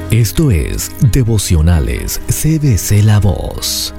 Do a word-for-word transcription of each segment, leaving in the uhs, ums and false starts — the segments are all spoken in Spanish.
Esto es Devocionales C B C La Voz.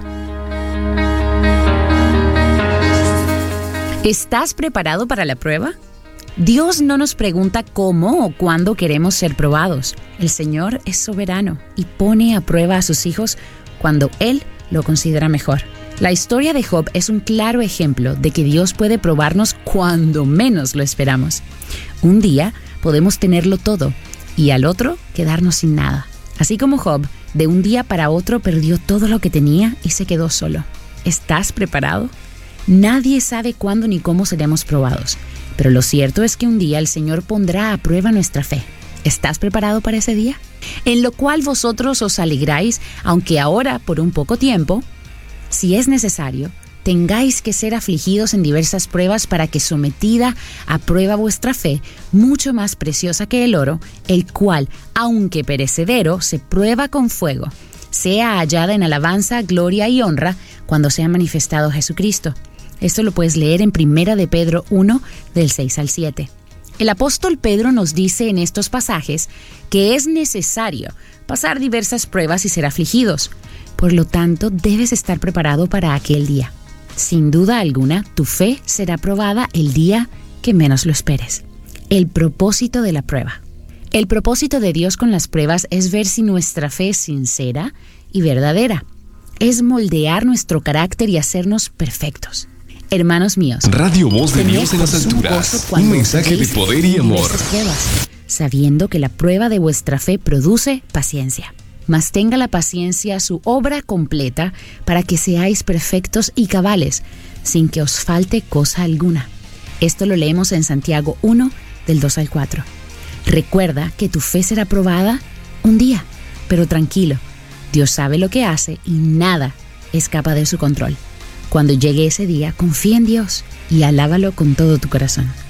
¿Estás preparado para la prueba? Dios no nos pregunta cómo o cuándo queremos ser probados. El Señor es soberano y pone a prueba a sus hijos cuando Él lo considera mejor. La historia de Job es un claro ejemplo de que Dios puede probarnos cuando menos lo esperamos. Un día podemos tenerlo todo y al otro quedarnos sin nada. Así como Job, de un día para otro perdió todo lo que tenía y se quedó solo. ¿Estás preparado? Nadie sabe cuándo ni cómo seremos probados, pero lo cierto es que un día el Señor pondrá a prueba nuestra fe. ¿Estás preparado para ese día? En lo cual vosotros os alegráis, aunque ahora por un poco tiempo, si es necesario, tengáis que ser afligidos en diversas pruebas para que sometida a prueba vuestra fe, mucho más preciosa que el oro, el cual, aunque perecedero, se prueba con fuego, sea hallada en alabanza, gloria y honra cuando sea manifestado Jesucristo. Esto lo puedes leer en Primera de Pedro uno, del seis al siete. El apóstol Pedro nos dice en estos pasajes que es necesario pasar diversas pruebas y ser afligidos. Por lo tanto, debes estar preparado para aquel día. Sin duda alguna, tu fe será probada el día que menos lo esperes. El propósito de la prueba. El propósito de Dios con las pruebas es ver si nuestra fe es sincera y verdadera. Es moldear nuestro carácter y hacernos perfectos. Hermanos míos, Radio Voz de Dios en las alturas. Un mensaje de poder y amor. Pruebas, sabiendo que la prueba de vuestra fe produce paciencia. Mas tenga la paciencia su obra completa para que seáis perfectos y cabales, sin que os falte cosa alguna. Esto lo leemos en Santiago uno, del dos al cuatro. Recuerda que tu fe será probada un día, pero tranquilo, Dios sabe lo que hace y nada escapa de su control. Cuando llegue ese día, confía en Dios y alábalo con todo tu corazón.